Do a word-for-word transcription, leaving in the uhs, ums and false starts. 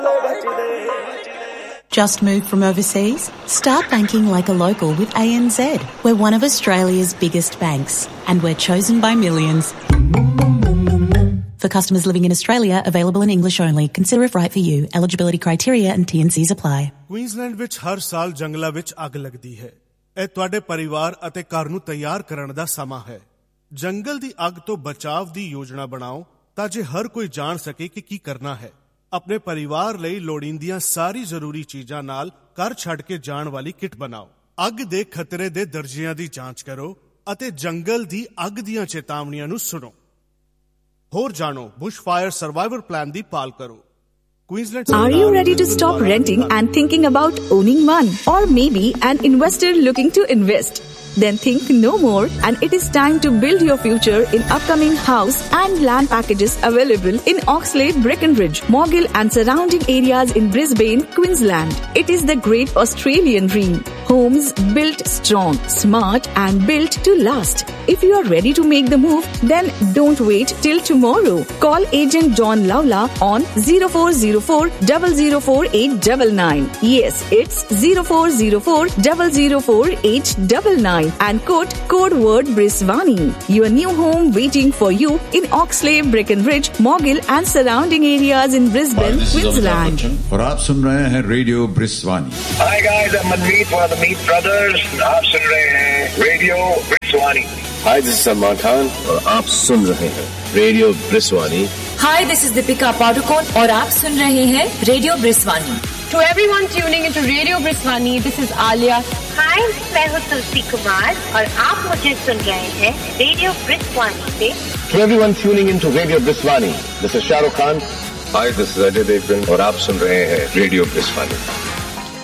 Just moved from overseas? Start banking like a local with A N Z. We're one of Australia's biggest banks, and we're chosen by millions. For customers living in Australia, available in English only. Consider if right for you. Eligibility criteria and T and Cs apply. Queensland ਵਿੱਚ ਹਰ ਸਾਲ ਜੰਗਲਾਂ ਵਿੱਚ ਅੱਗ ਲੱਗਦੀ ਹੈ। ਇਹ ਤੁਹਾਡੇ ਪਰਿਵਾਰ ਅਤੇ ਘਰ ਨੂੰ ਤਿਆਰ ਕਰਨ ਦਾ ਸਮਾਂ ਹੈ। ਜੰਗਲ ਦੀ ਅੱਗ ਤੋਂ ਬਚਾਅ ਦੀ ਯੋਜਨਾ ਬਣਾਓ ਤਾਂ ਜੇ ਹਰ ਕੋਈ ਜਾਣ ਸਕੇ ਕਿ ਕੀ ਕਰਨਾ ਹੈ। ਆਪਣੇ ਪਰਿਵਾਰ ਲਈ ਲੋੜੀਂਦੀਆਂ ਸਾਰੀ ਜ਼ਰੂਰੀ ਚੀਜ਼ਾਂ ਨਾਲ ਘਰ ਛੱਡ ਕੇ ਜਾਣ ਵਾਲੀ ਕਿੱਟ ਬਣਾਓ। ਅੱਗ ਦੇ ਖਤਰੇ ਦੇ ਦਰਜਿਆਂ ਦੀ ਜਾਂਚ ਕਰੋ ਅਤੇ ਜੰਗਲ ਦੀ ਅੱਗ ਦੀਆਂ ਚੇਤਾਵਨੀਆਂ ਨੂੰ ਸੁਣੋ। ਹੋਰ ਜਾਣੋ ਬੁਸ਼ਫਾਇਰ ਸਰਵਾਈਵਲ ਪਲਾਨ ਦੀ ਪਾਲ ਕਰੋ। Are you ready to stop renting and thinking about owning one? Or maybe an investor looking to invest? Then think no more, and it is time to build your future in upcoming house and land packages available in Oxlade, Breckenridge, Morgill and surrounding areas in Brisbane, Queensland. It is the great Australian dream. Homes built strong, smart and built to last. If you are ready to make the move, then don't wait till tomorrow. Call agent John Lawla on zero four zero four, zero zero four eight nine nine. Yes, it's zero four zero four, zero zero four eight nine nine. And quote code word Briswani. Your new home waiting for you in Oxlade, Breckenridge, Morgill and surrounding areas in Brisbane, Queensland. और आप सुन रहे हैं radio ब्रिस्वानी। Hi guys, I'm Manmeet one of the Meat Brothers. आप सुन रहे हैं radio ब्रिस्वानी। Hi, this is Salman Khan और आप सुन रहे हैं radio ब्रिस्वानी। Hi, this is Deepika Padukone और आप सुन रहे हैं radio ब्रिस्वानी। To everyone tuning into Radio Briswani, this is Alia. Hi, मैं हूँ तुलसी कुमार और आप मुझे सुन रहे हैं रेडियो ब्रिस्वानी से। To everyone tuning into Radio Briswani, this is Shah Rukh Khan. Hi, this is Ajay Devgan और आप सुन रहे हैं रेडियो ब्रिस्वानी।